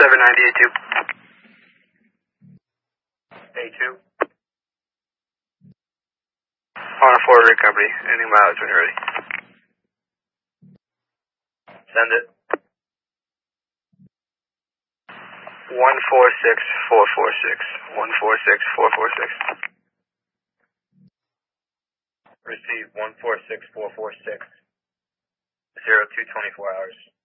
790 A2. On a forward recovery. Any mileage when you're ready. Send it. 146446. 146446. Receive 146446. 0224 hours.